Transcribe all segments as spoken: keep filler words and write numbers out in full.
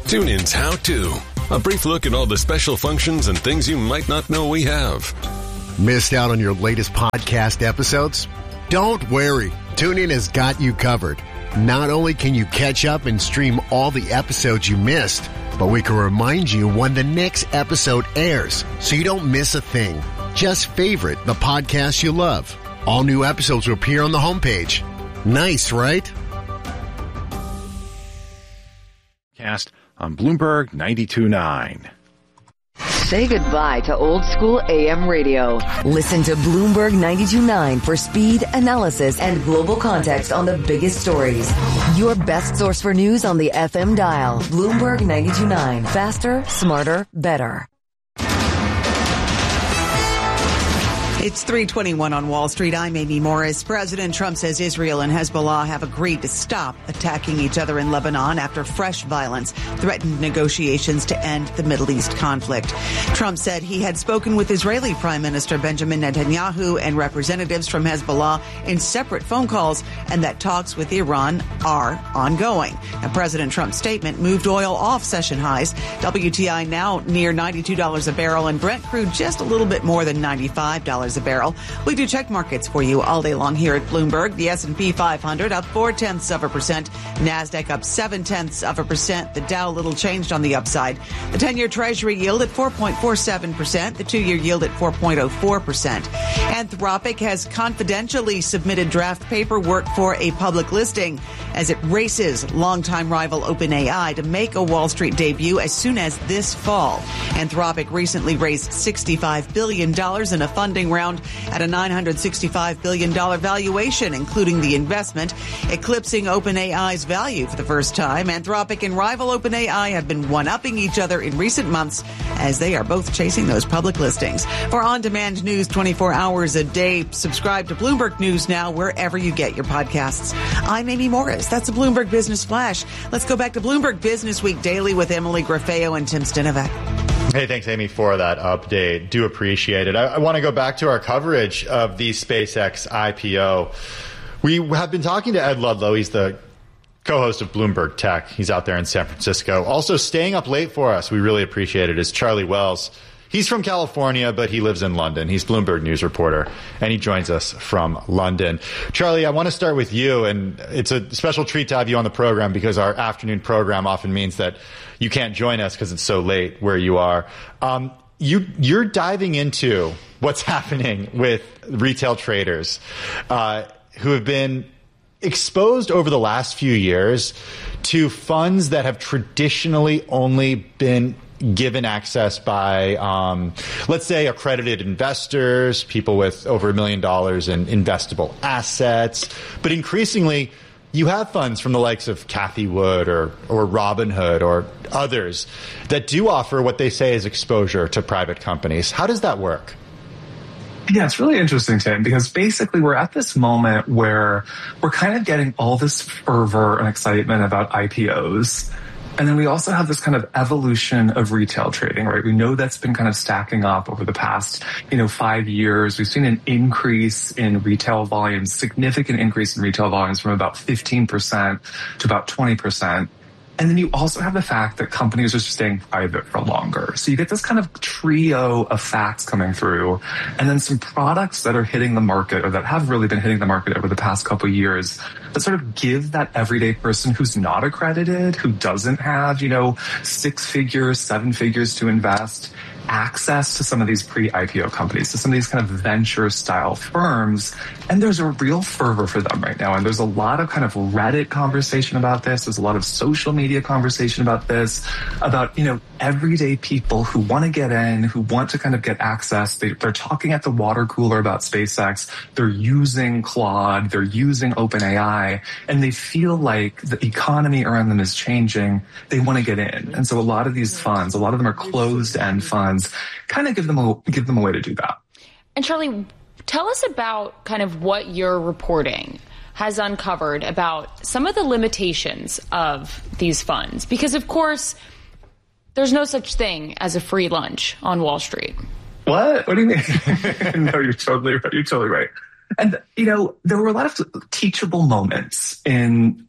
TuneIn's How To. A brief look at all the special functions and things you might not know we have. Missed out on your latest podcast episodes? Don't worry. TuneIn has got you covered. Not only can you catch up and stream all the episodes you missed, but we can remind you when the next episode airs so you don't miss a thing. Just favorite the podcast you love. All new episodes will appear on the homepage. Nice, right? Cast on Bloomberg ninety-two point nine. Say goodbye to old school A M radio. Listen to Bloomberg ninety-two point nine for speed, analysis, and global context on the biggest stories. Your best source for news on the F M dial. Bloomberg ninety-two point nine. Faster, smarter, better. It's three twenty-one on Wall Street. I'm Amy Morris. President Trump says Israel and Hezbollah have agreed to stop attacking each other in Lebanon after fresh violence threatened negotiations to end the Middle East conflict. Trump said he had spoken with Israeli Prime Minister Benjamin Netanyahu and representatives from Hezbollah in separate phone calls, and that talks with Iran are ongoing. Now, President Trump's statement moved oil off session highs. W T I now near ninety-two dollars a barrel, and Brent crude just a little bit more than ninety-five dollars a barrel. We do check markets for you all day long here at Bloomberg. The S and P five hundred up four tenths of a percent. NASDAQ up seven tenths of a percent. The Dow little changed on the upside. The ten-year Treasury yield at four point four seven percent. The two-year yield at four point oh four percent. Anthropic has confidentially submitted draft paperwork for a public listing as it races longtime rival OpenAI to make a Wall Street debut as soon as this fall. Anthropic recently raised sixty-five billion dollars in a funding round at a nine hundred sixty-five billion dollars valuation, including the investment, eclipsing OpenAI's value for the first time. Anthropic and rival OpenAI have been one-upping each other in recent months as they are both chasing those public listings. For on-demand news twenty-four hours a day, subscribe to Bloomberg News Now wherever you get your podcasts. I'm Amy Morris. That's a Bloomberg Business Flash. Let's go back to Bloomberg Business Week Daily with Emily Graffeo and Tim Stinovac. Hey, thanks, Amy, for that update. Do appreciate it. I, I want to go back to our coverage of the SpaceX I P O. We have been talking to Ed Ludlow. He's the co-host of Bloomberg Tech. He's out there in San Francisco. Also staying up late for us, we really appreciate it, is Charlie Wells. He's from California, but he lives in London. He's Bloomberg News reporter, and he joins us from London. Charlie, I want to start with you, and it's a special treat to have you on the program because our afternoon program often means that you can't join us because it's so late where you are. Um, you, you're diving into what's happening with retail traders uh, who have been exposed over the last few years to funds that have traditionally only been given access by, um, let's say, accredited investors, people with over a million dollars in investable assets. But increasingly, you have funds from the likes of Cathie Wood or, or Robinhood or others that do offer what they say is exposure to private companies. How does that work? Yeah, it's really interesting, Tim, because basically we're at this moment where we're kind of getting all this fervor and excitement about I P Os. And then we also have this kind of evolution of retail trading, right? We know that's been kind of stacking up over the past, you know, five years. We've seen an increase in retail volumes, significant increase in retail volumes from about fifteen percent to about twenty percent. And then you also have the fact that companies are staying private for longer. So you get this kind of trio of facts coming through, and then some products that are hitting the market or that have really been hitting the market over the past couple of years that sort of give that everyday person who's not accredited, who doesn't have, you know, six figures, seven figures to invest, access to some of these pre-I P O companies, to some of these kind of venture-style firms. And there's a real fervor for them right now. And there's a lot of kind of Reddit conversation about this. There's a lot of social media conversation about this, about, you know, everyday people who want to get in, who want to kind of get access. They, they're talking at the water cooler about SpaceX. They're using Claude. They're using OpenAI. And they feel like the economy around them is changing. They want to get in. And so a lot of these funds, a lot of them are closed-end funds, kind of give them a, give them a way to do that. And Charlie, tell us about kind of what your reporting has uncovered about some of the limitations of these funds. Because, of course, there's no such thing as a free lunch on Wall Street. What? What do you mean? No, you're totally right. You're totally right. And, you know, there were a lot of teachable moments in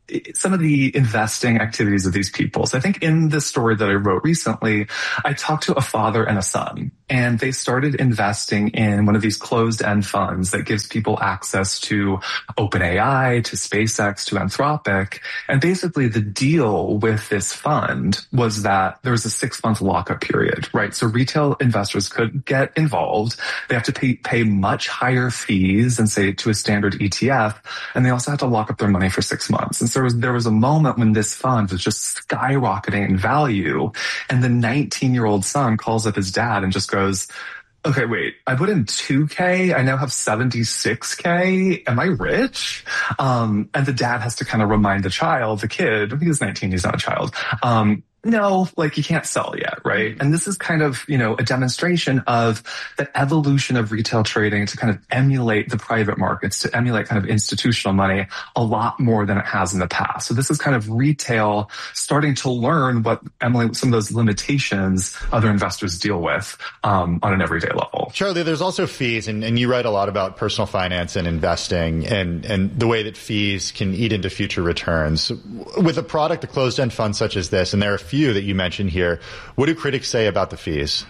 some of the investing activities of these people. So I think in this story that I wrote recently, I talked to a father and a son, and they started investing in one of these closed-end funds that gives people access to OpenAI, to SpaceX, to Anthropic. And basically the deal with this fund was that there was a six-month lockup period, right? So retail investors could get involved. They have to pay, pay much higher fees than, say, to a standard E T F, and they also have to lock up their money for six months. And so there was, there was a moment when this fund was just skyrocketing in value, and the nineteen-year-old son calls up his dad and just goes, okay, wait, I put in two K. I now have seventy-six K. Am I rich? Um, and the dad has to kind of remind the child, the kid, I think he's nineteen, he's not a child, um, no, like you can't sell yet, right? And this is kind of, you know, a demonstration of the evolution of retail trading to kind of emulate the private markets, to emulate kind of institutional money a lot more than it has in the past. So this is kind of retail starting to learn what Emily, some of those limitations other investors deal with um, on an everyday level. Charlie, there's also fees, and, and you write a lot about personal finance and investing and, and the way that fees can eat into future returns. With a product, a closed-end fund such as this, and there are few that you mentioned here, what do critics say about the fees?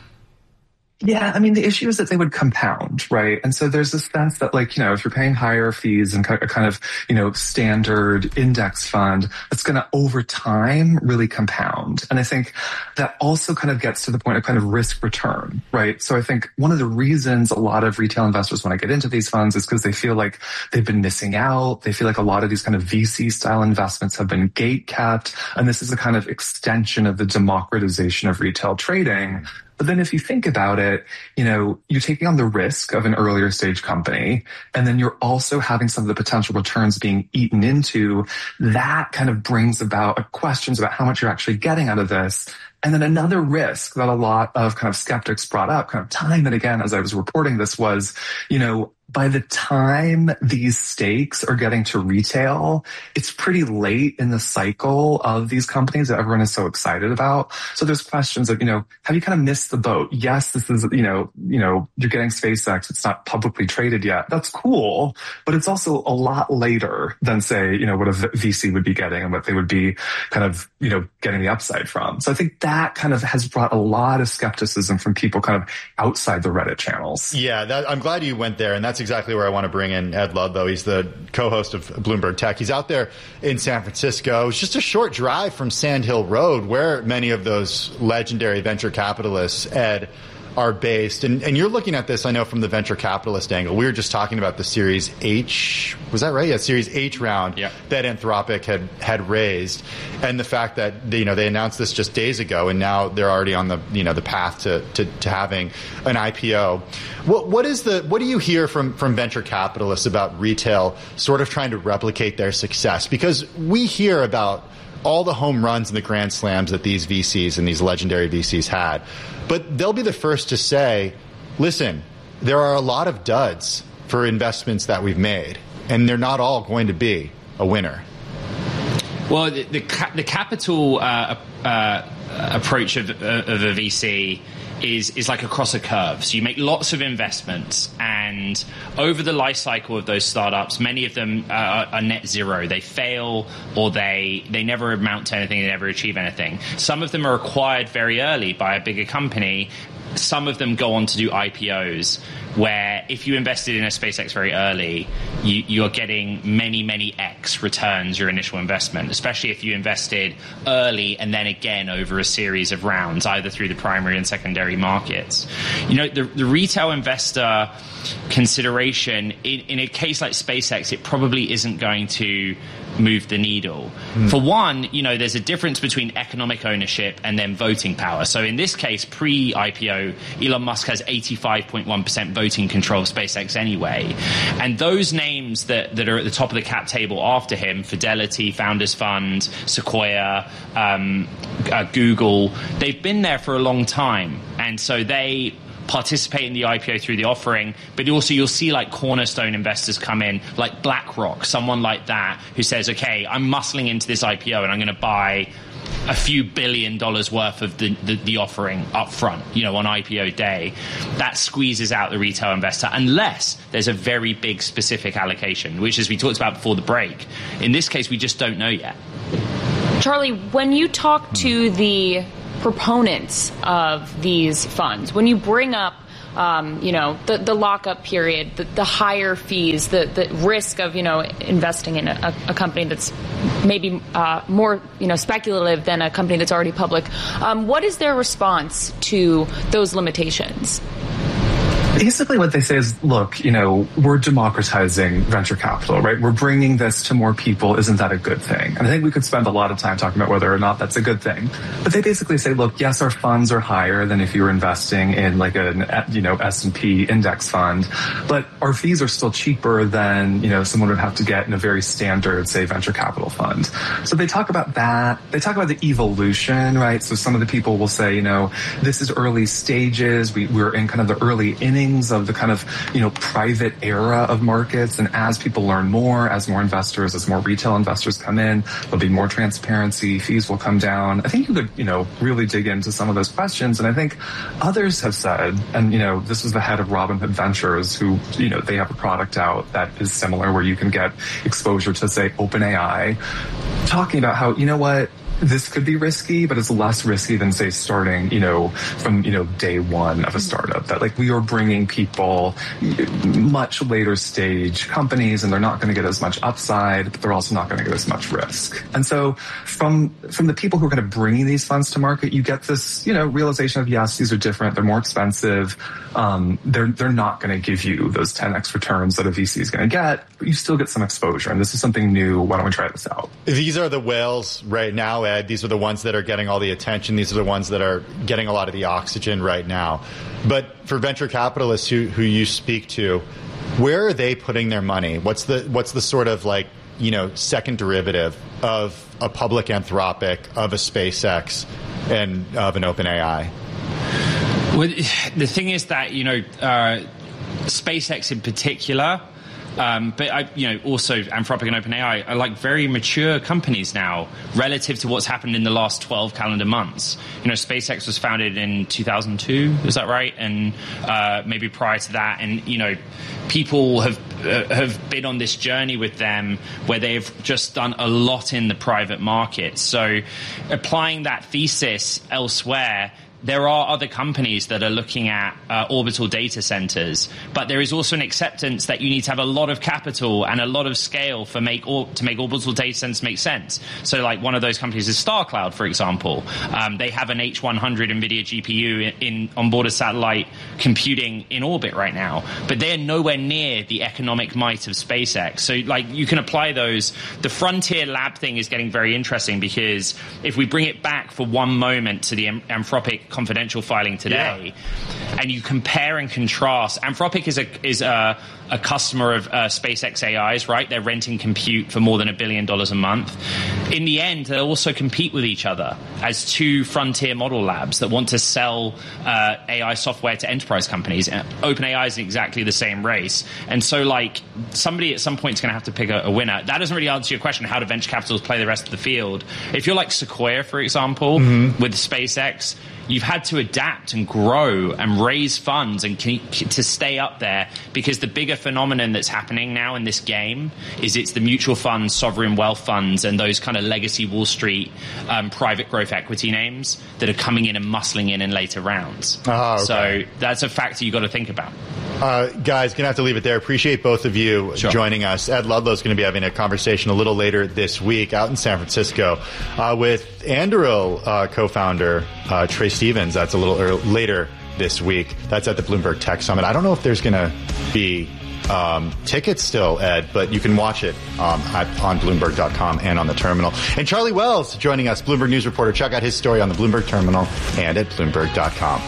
Yeah, I mean, the issue is that they would compound, right? And so there's this sense that, like, you know, if you're paying higher fees and a kind of, you know, standard index fund, it's going to over time really compound. And I think that also kind of gets to the point of kind of risk return, right? So I think one of the reasons a lot of retail investors want to get into these funds is because they feel like they've been missing out. They feel like a lot of these kind of V C style investments have been gate kept. And this is a kind of extension of the democratization of retail trading. But then if you think about it, you know, you're taking on the risk of an earlier stage company, and then you're also having some of the potential returns being eaten into. That kind of brings about questions about how much you're actually getting out of this. And then another risk that a lot of kind of skeptics brought up kind of time and again as I was reporting this was, you know, by the time these stakes are getting to retail, it's pretty late in the cycle of these companies that everyone is so excited about. So there's questions of, you know, have you kind of missed the boat? Yes, this is, you know, you know, you're getting SpaceX. It's not publicly traded yet. That's cool, but it's also a lot later than, say, you know, what a V C would be getting and what they would be kind of, you know, getting the upside from. So I think that kind of has brought a lot of skepticism from people kind of outside the Reddit channels. Yeah, that, I'm glad you went there, and that's exactly where I want to bring in Ed Ludlow. He's the co-host of Bloomberg Tech. He's out there in San Francisco. It's just a short drive from Sand Hill Road, where many of those legendary venture capitalists, Ed, are based. And, and you're looking at this, I know, from the venture capitalist angle. We were just talking about the Series H, was that right? Yeah, Series H round yep. that Anthropic had, had raised. And the fact that, they, you know, they announced this just days ago, and now they're already on the, you know, the path to, to, to having an I P O. What, what is the, what do you hear from, from venture capitalists about retail sort of trying to replicate their success? Because we hear about all the home runs and the grand slams that these V Cs and these legendary V Cs had. But they'll be the first to say, listen, there are a lot of duds for investments that we've made, and they're not all going to be a winner. Well, the, the, the capital uh, uh, approach of, of a V C is is like across a curve. So you make lots of investments, and over the life cycle of those startups, many of them uh, are net zero. They fail, or they they never amount to anything, they never achieve anything. Some of them are acquired very early by a bigger company. Some of them go on to do I P Os, where if you invested in a SpaceX very early, you, you're getting many, many X returns your initial investment, especially if you invested early and then again over a series of rounds, either through the primary and secondary markets. You know, the, the retail investor consideration, in, in a case like SpaceX, it probably isn't going to move the needle. Mm. For one, you know, there's a difference between economic ownership and then voting power. So in this case, pre-I P O, Elon Musk has eighty-five point one percent voting control of SpaceX anyway. And those names that, that are at the top of the cap table after him, Fidelity, Founders Fund, Sequoia, um, uh, Google, they've been there for a long time. And so they participate in the I P O through the offering, but also you'll see like cornerstone investors come in, like BlackRock, someone like that, who says, okay, I'm muscling into this I P O and I'm going to buy a few billion dollars worth of the, the, the offering up front, you know, on I P O day, that squeezes out the retail investor unless there's a very big specific allocation, which, as we talked about before the break, in this case, we just don't know yet. Charlie, when you talk to the proponents of these funds, when you bring up Um, you know, the, the lockup period, the, the higher fees, the, the risk of, you know, investing in a, a company that's maybe uh, more, you know, speculative than a company that's already public. Um, what is their response to those limitations? Basically what they say is, look, you know, we're democratizing venture capital, right? We're bringing this to more people. Isn't that a good thing? And I think we could spend a lot of time talking about whether or not that's a good thing. But they basically say, look, yes, our funds are higher than if you were investing in like a, you know, S and P index fund, but our fees are still cheaper than, you know, someone would have to get in a very standard, say, venture capital fund. So they talk about that. They talk about the evolution, right? So some of the people will say, you know, this is early stages. We, we're in kind of the early innings of the kind of, you know, private era of markets. And as people learn more, as more investors, as more retail investors come in, there'll be more transparency, fees will come down. I think you could, you know, really dig into some of those questions. And I think others have said, and, you know, this was the head of Robinhood Ventures, who, you know, they have a product out that is similar where you can get exposure to, say, OpenAI, talking about how, you know what, this could be risky, but it's less risky than, say, starting, you know, from, you know, day one of a startup. That, like, we are bringing people much later stage companies, and they're not going to get as much upside, but they're also not going to get as much risk. And so from from the people who are kind of bringing these funds to market, you get this, you know, realization of, yes, these are different, they're more expensive, um, they're they're not going to give you those ten x returns that a V C is going to get, but you still get some exposure. And this is something new. Why don't we try this out? These are the whales right now, Ed. These are the ones that are getting all the attention. These are the ones that are getting a lot of the oxygen right now. But for venture capitalists who, who you speak to, where are they putting their money? What's the what's the sort of like, you know, second derivative of a public Anthropic, of a SpaceX, and of an OpenAI? Well, the thing is that, you know, uh, SpaceX in particular, Um, but I, you know, also Anthropic and OpenAI are like very mature companies now relative to what's happened in the last twelve calendar months. You know, SpaceX was founded in two thousand two, is that right? And uh, maybe prior to that, and you know, people have uh, have been on this journey with them where they've just done a lot in the private market. So, applying that thesis elsewhere, there are other companies that are looking at uh, orbital data centers, but there is also an acceptance that you need to have a lot of capital and a lot of scale for make or, to make orbital data centers make sense. So, like one of those companies is StarCloud, for example. Um, they have an H one hundred NVIDIA G P U in, in on board a satellite computing in orbit right now, but they are nowhere near the economic might of SpaceX. So, like, you can apply those. The Frontier Lab thing is getting very interesting because if we bring it back for one moment to the Anthropic confidential filing today, yeah. and you compare and contrast, Anthropic is a is a, a customer of uh, SpaceX A Is, right? They're renting compute for more than a billion dollars a month. In the end, they'll also compete with each other as two frontier model labs that want to sell uh, A I software to enterprise companies. OpenAI is in exactly the same race, and so like somebody at some point is going to have to pick a, a winner. That doesn't really answer your question: how do venture capitals play the rest of the field? If you're like Sequoia, for example, mm-hmm. with SpaceX, you've had to adapt and grow and raise funds and to stay up there, because the bigger phenomenon that's happening now in this game is it's the mutual funds, sovereign wealth funds, and those kind of legacy Wall Street um, private growth equity names that are coming in and muscling in in later rounds. Oh, okay. So that's a factor you got to think about. Uh, guys, gonna have to leave it there. Appreciate both of you sure. joining us. Ed Ludlow's going to be having a conversation a little later this week out in San Francisco uh, with Anduril uh, co-founder uh, Trey Stevens. That's a little early, later this week. That's at the Bloomberg Tech Summit. I don't know if there's going to be um, tickets still, Ed, but you can watch it um, at, on Bloomberg dot com and on the terminal. And Charlie Wells joining us, Bloomberg News reporter. Check out his story on the Bloomberg terminal and at Bloomberg dot com.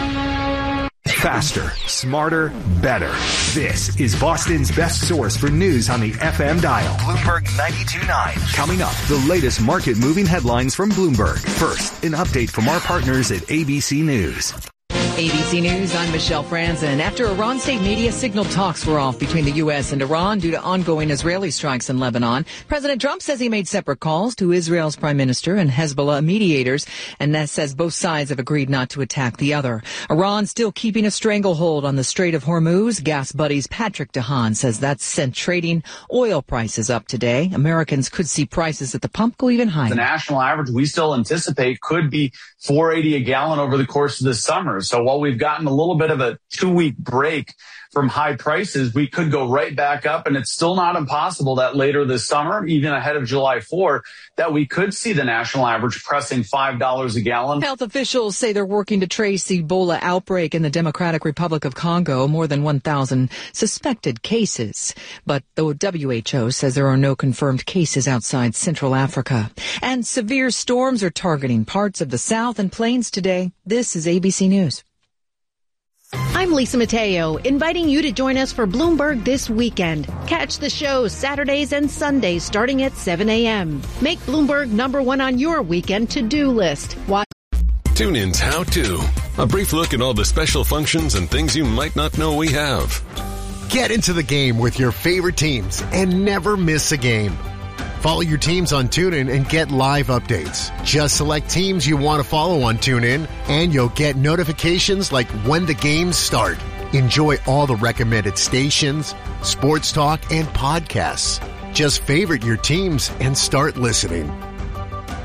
Faster, smarter, better. This is Boston's best source for news on the F M dial. Bloomberg ninety-two point nine. Coming up, the latest market-moving headlines from Bloomberg. First, an update from our partners at A B C News. A B C News, I'm Michelle Franzen. After Iran state media signaled talks were off between the U S and Iran due to ongoing Israeli strikes in Lebanon, President Trump says he made separate calls to Israel's prime minister and Hezbollah mediators, and that says both sides have agreed not to attack the other. Iran still keeping a stranglehold on the Strait of Hormuz. Gas Buddy's Patrick DeHaan says that's sent trading oil prices up today. Americans could see prices at the pump go even higher. The national average we still anticipate could be four eighty a gallon over the course of the summer. So while we've gotten a little bit of a two-week break from high prices, we could go right back up, and it's still not impossible that later this summer, even ahead of July fourth, that we could see the national average pressing five dollars a gallon. Health officials say they're working to trace the Ebola outbreak in the Democratic Republic of Congo, more than one thousand suspected cases. But the W H O says there are no confirmed cases outside Central Africa. And severe storms are targeting parts of the South and Plains today. This is A B C News. I'm Lisa Mateo, inviting you to join us for Bloomberg This Weekend. Catch the show Saturdays and Sundays starting at seven a.m. Make Bloomberg number one on your weekend to-do list. Watch TuneIn's How To. A brief look at all the special functions and things you might not know we have. Get into the game with your favorite teams and never miss a game. Follow your teams on TuneIn and get live updates. Just select teams you want to follow on TuneIn, and you'll get notifications like when the games start. Enjoy all the recommended stations, sports talk, and podcasts. Just favorite your teams and start listening.